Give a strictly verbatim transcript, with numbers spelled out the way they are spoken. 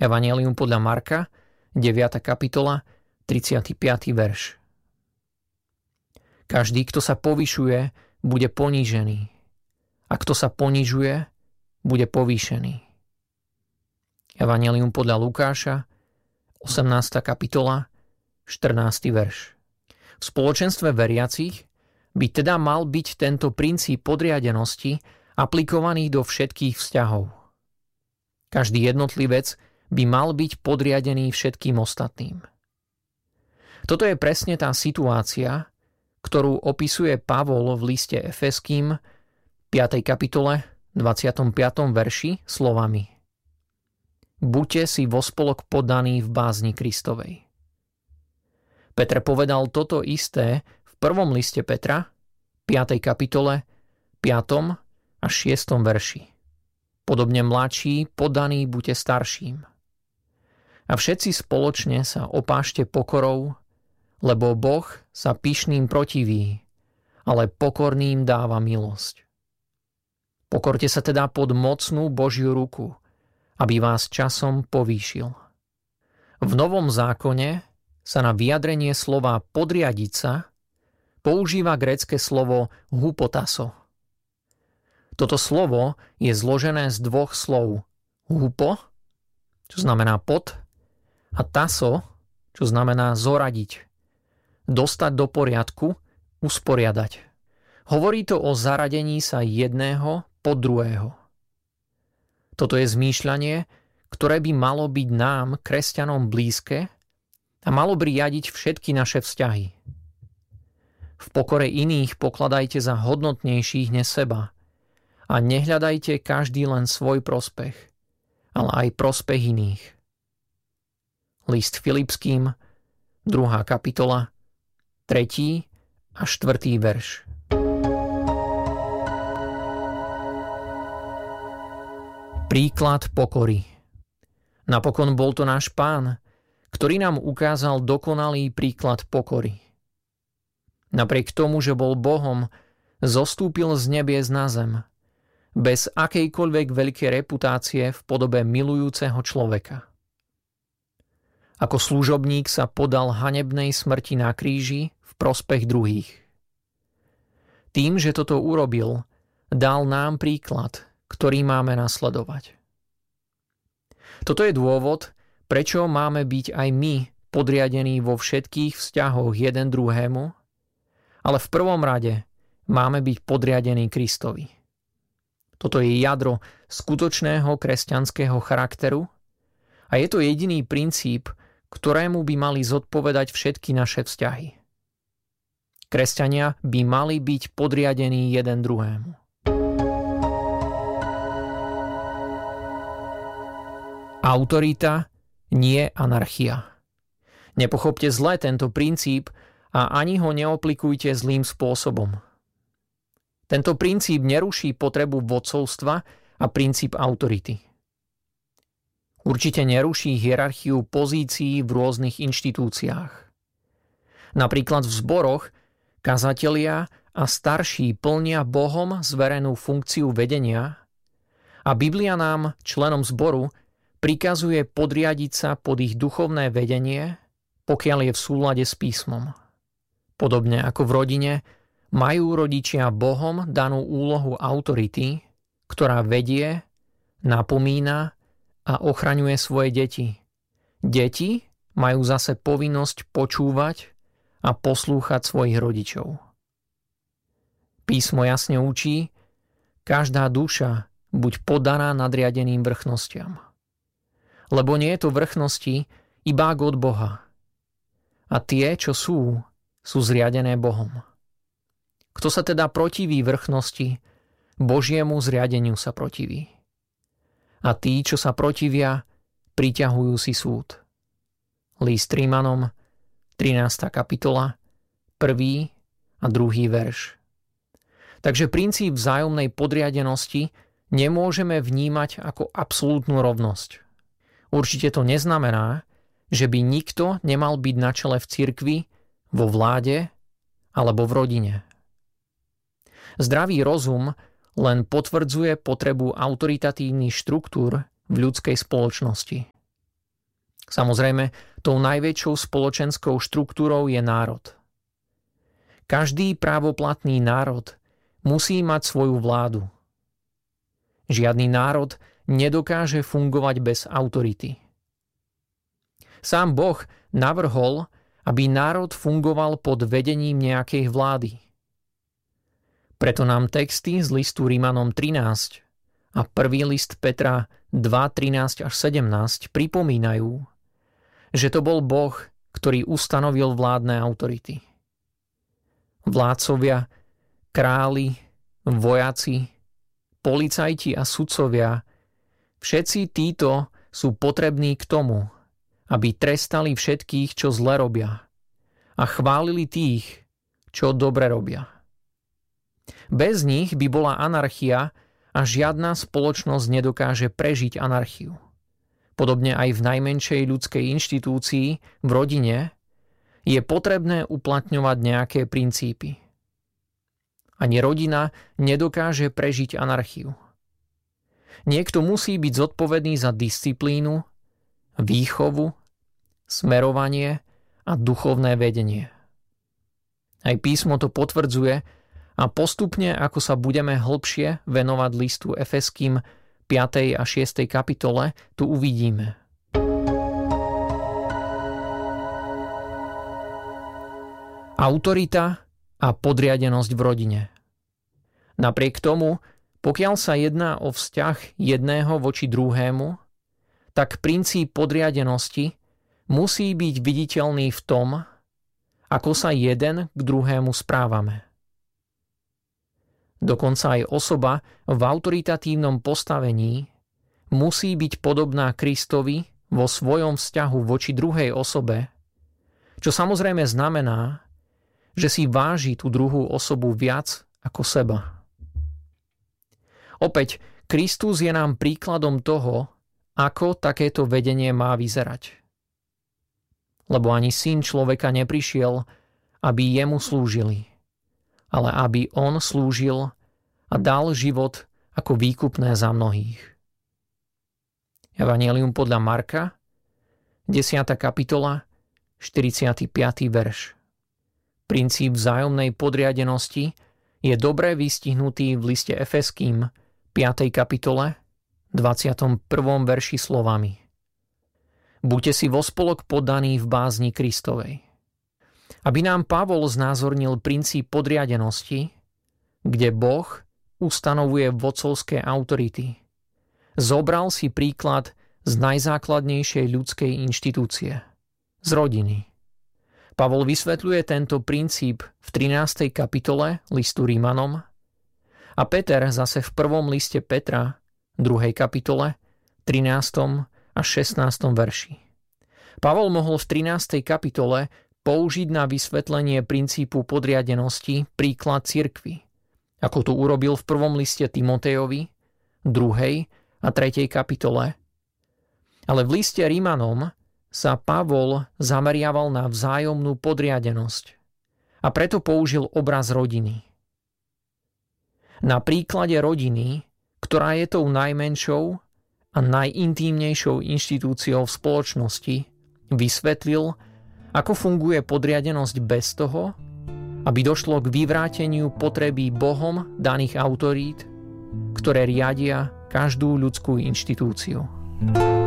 Evanjelium podľa Marka, deviata kapitola, tridsiaty piaty verš. Každý, kto sa povyšuje, bude ponížený. A kto sa ponižuje, bude povýšený. Evanjelium podľa Lukáša, osemnásta kapitola, štrnásty verš. V spoločenstve veriacich by teda mal byť tento princíp podriadenosti aplikovaný do všetkých vzťahov. Každý jednotlivec by mal byť podriadený všetkým ostatným. Toto je presne tá situácia, ktorú opisuje Pavol v liste Efeským, piatej kapitole, dvadsiatom piatom verši slovami: Buďte si vo spolok poddaní v bázni Kristovej. Peter povedal toto isté v prvom liste Petra, piatej kapitole, piatom a šiestom verši. Podobne mladší, poddaní buďte starším. A všetci spoločne sa opášte pokorou, lebo Boh sa pyšným protiví, ale pokorným dáva milosť. Pokorte sa teda pod mocnú Božiu ruku, aby vás časom povýšil. V Novom zákone sa na vyjadrenie slova podriadiť sa používa grécke slovo hupotaso. Toto slovo je zložené z dvoch slov: hupo, čo znamená pod, a taso, čo znamená zoradiť, dostať do poriadku, usporiadať. Hovorí to o zaradení sa jedného pod druhého. Toto je zmýšľanie, ktoré by malo byť nám, kresťanom, blízke a malo by riadiť všetky naše vzťahy. V pokore iných pokladajte za hodnotnejších než seba a nehľadajte každý len svoj prospech, ale aj prospech iných. List Filipským, druhá kapitola, tretí a štvrtý verš. Príklad pokory. Napokon bol to náš Pán, ktorý nám ukázal dokonalý príklad pokory. Napriek tomu, že bol Bohom, zostúpil z nebies na zem, bez akejkoľvek veľkej reputácie v podobe milujúceho človeka. Ako služobník sa podal hanebnej smrti na kríži v prospech druhých. Tým, že toto urobil, dal nám príklad, ktorý máme nasledovať. Toto je dôvod, prečo máme byť aj my podriadení vo všetkých vzťahoch jeden druhému, ale v prvom rade máme byť podriadení Kristovi. Toto je jadro skutočného kresťanského charakteru a je to jediný princíp, ktorému by mali zodpovedať všetky naše vzťahy. Kresťania by mali byť podriadení jeden druhému. Autorita, nie anarchia. Nepochopte zle tento princíp a ani ho neaplikujte zlým spôsobom. Tento princíp neruší potrebu vodcovstva a princíp autority. Určite neruší hierarchiu pozícií v rôznych inštitúciách. Napríklad v zboroch kazatelia a starší plnia Bohom zverenú funkciu vedenia a Biblia nám, členom zboru, prikazuje podriadiť sa pod ich duchovné vedenie, pokiaľ je v súlade s písmom. Podobne ako v rodine, majú rodičia Bohom danú úlohu autority, ktorá vedie, napomína a ochraňuje svoje deti. Deti majú zase povinnosť počúvať a poslúchať svojich rodičov. Písmo jasne učí, každá duša buď podaná nadriadeným vrchnostiam. Lebo nie je to vrchnosti iba od Boha. A tie, čo sú, sú zriadené Bohom. Kto sa teda protiví vrchnosti, Božiemu zriadeniu sa protiví. A tí, čo sa protivia, priťahujú si súd. List Rímanom, trinásta kapitola, prvý a druhý verš. Takže princíp vzájomnej podriadenosti nemôžeme vnímať ako absolútnu rovnosť. Určite to neznamená, že by nikto nemal byť na čele v cirkvi, vo vláde alebo v rodine. Zdravý rozum len potvrdzuje potrebu autoritatívnych štruktúr v ľudskej spoločnosti. Samozrejme, tou najväčšou spoločenskou štruktúrou je národ. Každý právoplatný národ musí mať svoju vládu. Žiadny národ nedokáže fungovať bez autority. Sám Boh navrhol, aby národ fungoval pod vedením nejakej vlády. Preto nám texty z listu Rimanom trinásť a prvý list Petra dva, trinásť až sedemnásť pripomínajú, že to bol Boh, ktorý ustanovil vládne autority. Vládcovia, králi, vojaci, policajti a sudcovia, všetci títo sú potrební k tomu, aby trestali všetkých, čo zle robia, a chválili tých, čo dobre robia. Bez nich by bola anarchia a žiadna spoločnosť nedokáže prežiť anarchiu. Podobne aj v najmenšej ľudskej inštitúcii, v rodine, je potrebné uplatňovať nejaké princípy. Ani rodina nedokáže prežiť anarchiu. Niekto musí byť zodpovedný za disciplínu, výchovu, smerovanie a duchovné vedenie. Aj písmo to potvrdzuje a postupne, ako sa budeme hlbšie venovať listu Efeským piatej a šiestej kapitole, tu uvidíme. Autorita a podriadenosť v rodine. Napriek tomu, pokiaľ sa jedná o vzťah jedného voči druhému, tak princíp podriadenosti musí byť viditeľný v tom, ako sa jeden k druhému správame. Dokonca aj osoba v autoritatívnom postavení musí byť podobná Kristovi vo svojom vzťahu voči druhej osobe, čo samozrejme znamená, že si váži tú druhú osobu viac ako seba. Opäť, Kristus je nám príkladom toho, ako takéto vedenie má vyzerať. Lebo ani Syn človeka neprišiel, aby jemu slúžili, ale aby on slúžil a dal život ako výkupné za mnohých. Evanjelium podľa Marka, desiata kapitola, štyridsiaty piaty verš. Princíp vzájomnej podriadenosti je dobre vystihnutý v liste Efeským, piatej kapitole, dvadsiatom prvom verši slovami: Buďte si vospolok poddaní v bázni Kristovej. Aby nám Pavol znázornil princíp podriadenosti, kde Boh ustanovuje vodcovské autority, zobral si príklad z najzákladnejšej ľudskej inštitúcie, z rodiny. Pavol vysvetľuje tento princíp v trinástej kapitole listu Rimanom a Peter zase v prvom liste Petra, druhej kapitole, trinástom a šestnástom verši. Pavol mohol v trinástej kapitole použiť na vysvetlenie princípu podriadenosti príklad cirkvi, ako to urobil v prvom liste Timotejovi, druhej a tretej kapitole. Ale v liste Rimanom sa Pavol zameriaval na vzájomnú podriadenosť a preto použil obraz rodiny. Na príklade rodiny, ktorá je tou najmenšou a najintímnejšou inštitúciou v spoločnosti, vysvetlil, ako funguje podriadenosť bez toho, aby došlo k vyvráteniu potreby Bohom daných autorít, ktoré riadia každú ľudskú inštitúciu.